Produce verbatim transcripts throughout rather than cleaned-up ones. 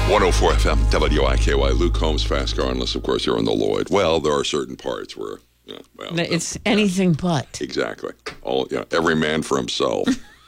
one oh four F M, W I K Y, Luke Combs, Fast Car, unless, of course, you're in the Lloyd. Well, there are certain parts where, you know, well, it's anything but. Exactly. All, you know, every man for himself.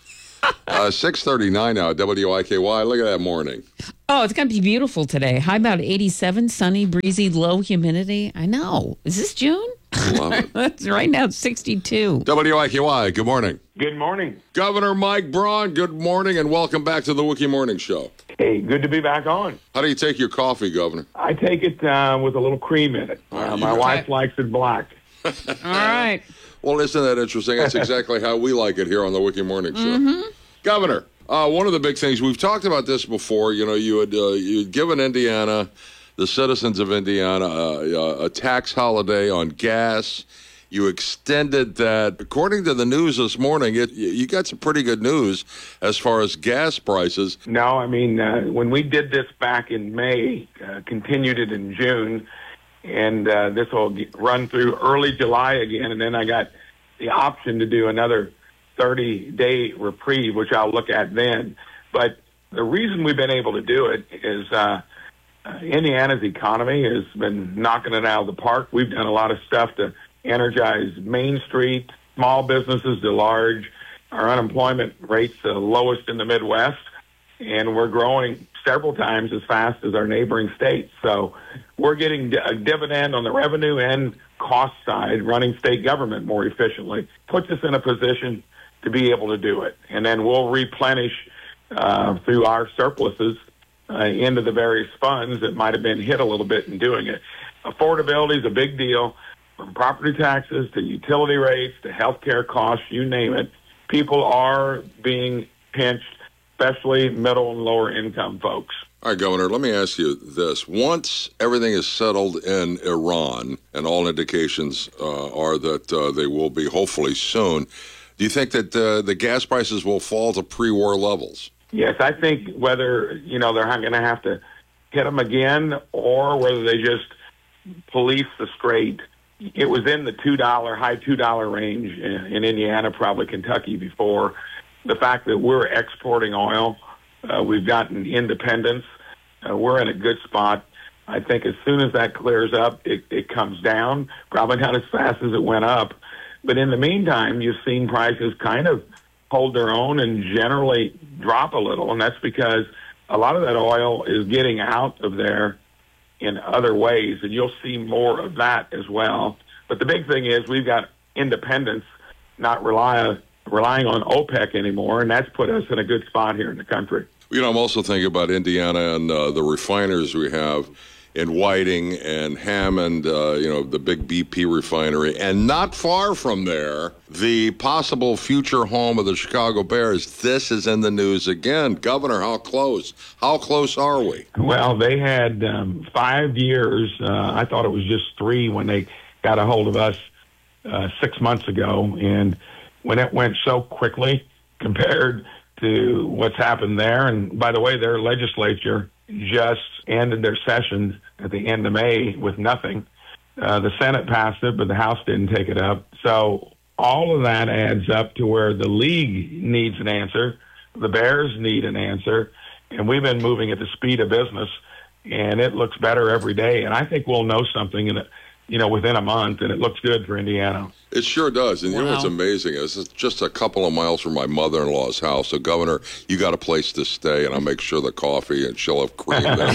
uh, six thirty-nine now, W I K Y. Look at that morning. Oh, it's going to be beautiful today. High about eighty-seven, sunny, breezy, low humidity. I know. Is this June? Love it. It's right now, it's sixty-two. W I K Y, good morning. Good morning. Governor Mike Braun, good morning, and welcome back to the Wookie Morning Show. Hey, good to be back on. How do you take your coffee, Governor? I take it uh, with a little cream in it. Uh, Oh, my you- wife likes it black. All right. Well, isn't that interesting? That's exactly how we like it here on the Wookie Morning Show. Mm-hmm. Governor, uh, one of the big things, we've talked about this before, you know, you had, uh, you had given Indiana, the citizens of Indiana, uh, a tax holiday on gas. You extended that. According to the news this morning, it, you got some pretty good news as far as gas prices. No, I mean, uh, when we did this back in May, uh, continued it in June, and uh, this will get- run through early July again, and then I got the option to do another thirty-day reprieve, which I'll look at then. But the reason we've been able to do it is uh, uh, Indiana's economy has been knocking it out of the park. We've done a lot of stuff to energize Main Street, small businesses to large. Our unemployment rate's the lowest in the Midwest, and we're growing several times as fast as our neighboring states. So we're getting a dividend on the revenue and cost side, running state government more efficiently. Puts us in a position to be able to do it. And then we'll replenish uh, through our surpluses uh, into the various funds that might have been hit a little bit in doing it. Affordability is a big deal. From property taxes to utility rates to health care costs, you name it, people are being pinched, especially middle and lower income folks. All right, Governor, let me ask you this. Once everything is settled in Iran, and all indications uh, are that uh, they will be hopefully soon, do you think that uh, the gas prices will fall to pre-war levels? Yes, I think whether, you know, they're going to have to hit them again or whether they just police the strait. It was in the two dollar, high two dollar range in, in Indiana, probably Kentucky before. The fact that we're exporting oil, uh, we've gotten independence, uh, we're in a good spot. I think as soon as that clears up, it, it comes down, probably not as fast as it went up. But in the meantime, you've seen prices kind of hold their own and generally drop a little, and that's because a lot of that oil is getting out of there in other ways, and you'll see more of that as well. But the big thing is we've got independence, not rely, relying on OPEC anymore, and that's put us in a good spot here in the country. You know, I'm also thinking about Indiana and uh, the refiners we have in Whiting and Hammond, uh, you know, the big B P refinery. And not far from there, the possible future home of the Chicago Bears. This is in the news again. Governor, how close? How close are we? Well, they had um, five years. Uh, I thought it was just three when they got a hold of us uh, six months ago. And when it went so quickly compared to what's happened there, and by the way, their legislature just ended their session at the end of May with nothing. Uh, the Senate passed it, but the House didn't take it up. So all of that adds up to where the league needs an answer, the Bears need an answer, and we've been moving at the speed of business, and it looks better every day. And I think we'll know something in a, you know, within a month, and it looks good for Indiana. It sure does. And Wow. you know what's amazing is it's just a couple of miles from my mother-in-law's house. So, Governor, you got a place to stay, and I'll make sure the coffee and she'll have cream there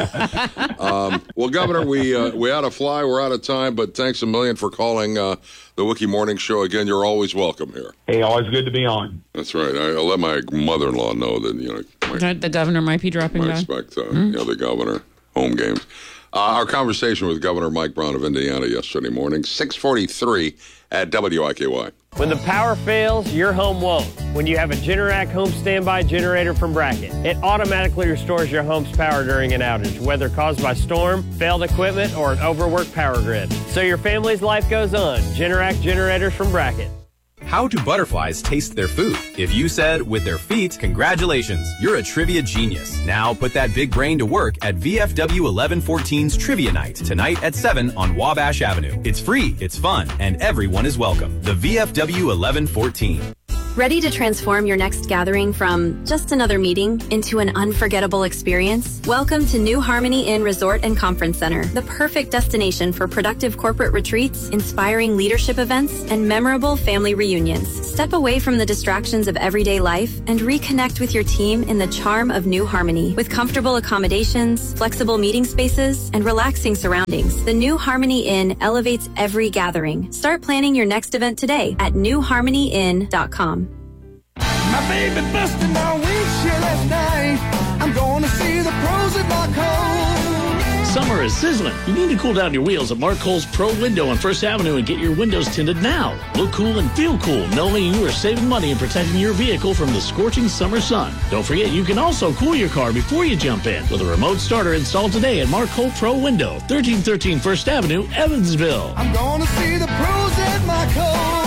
for you. Um, well, Governor, we uh, we had to fly. We're out of time, but thanks a million for calling uh, the Wookie Morning Show. Again, you're always welcome here. Hey, always good to be on. That's right. I, I'll let my mother-in-law know that, you know, my, That the governor might be dropping I by. expect uh, you know, the governor, home games. Uh, our conversation with Governor Mike Braun of Indiana yesterday morning, six forty-three at W I K Y. When the power fails, your home won't. When you have a Generac home standby generator from Bracket, it automatically restores your home's power during an outage, whether caused by storm, failed equipment, or an overworked power grid. So your family's life goes on. Generac generators from Bracket. How do butterflies taste their food? If you said with their feet, congratulations, you're a trivia genius. Now put that big brain to work at V F W eleven fourteen's Trivia Night, tonight at seven on Wabash Avenue. It's free, it's fun, and everyone is welcome. The V F W eleven fourteen. Ready to transform your next gathering from just another meeting into an unforgettable experience? Welcome to New Harmony Inn Resort and Conference Center, the perfect destination for productive corporate retreats, inspiring leadership events, and memorable family reunions. Step away from the distractions of everyday life and reconnect with your team in the charm of New Harmony. With comfortable accommodations, flexible meeting spaces, and relaxing surroundings, the New Harmony Inn elevates every gathering. Start planning your next event today at new harmony inn dot com. My baby busted my windshield last night. I'm going to see the pros at Mark Cole. Summer is sizzling. You need to cool down your wheels at Mark Cole's Pro Window on First Avenue and get your windows tinted now. Look cool and feel cool, knowing you are saving money and protecting your vehicle from the scorching summer sun. Don't forget, you can also cool your car before you jump in with a remote starter installed today at Mark Cole Pro Window, thirteen thirteen First Avenue, Evansville. I'm going to see the pros at Mark Cole.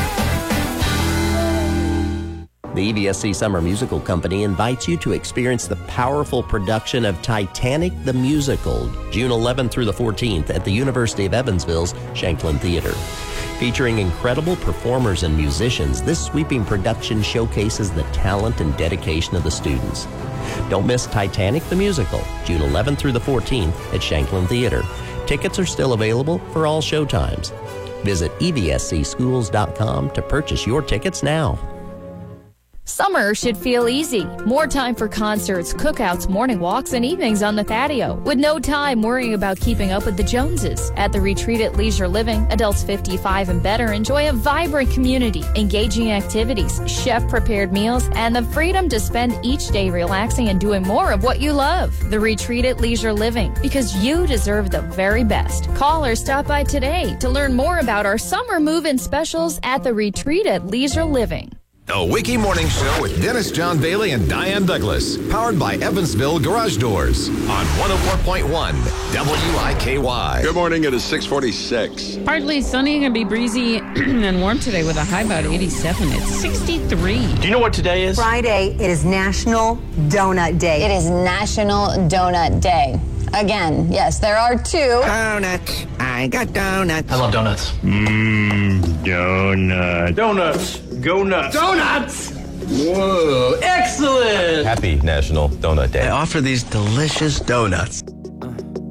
The E V S C Summer Musical Company invites you to experience the powerful production of Titanic the Musical, June eleventh through the fourteenth at the University of Evansville's Shanklin Theater. Featuring incredible performers and musicians, this sweeping production showcases the talent and dedication of the students. Don't miss Titanic the Musical, June eleventh through the fourteenth at Shanklin Theater. Tickets are still available for all showtimes. Visit E V S C schools dot com to purchase your tickets now. Summer should feel easy. More time for concerts, cookouts, morning walks, and evenings on the patio. With no time worrying about keeping up with the Joneses. At the Retreat at Leisure Living, adults fifty-five and better enjoy a vibrant community, engaging activities, chef-prepared meals, and the freedom to spend each day relaxing and doing more of what you love. The Retreat at Leisure Living, because you deserve the very best. Call or stop by today to learn more about our summer move-in specials at the Retreat at Leisure Living. The Wiki Morning Show with Dennis John Bailey and Diane Douglas. Powered by Evansville Garage Doors on one oh four point one W I K Y. Good morning. It is six forty-six. Partly sunny, going to be breezy and warm today with a high about eighty-seven. It's sixty-three. Do you know what today is? Friday, it is National Donut Day. It is National Donut Day. Again, yes, there are two. Donuts. I got donuts. I love donuts. Mmm, donuts. Donuts. Go nuts. Donuts! Whoa, excellent. Happy National Donut Day. I offer these delicious donuts.